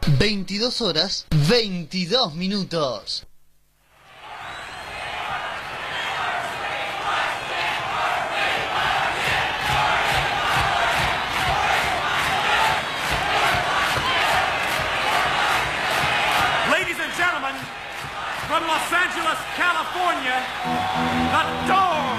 22 horas, 22 minutos. Ladies and gentlemen, from Los Angeles, California, the Dome.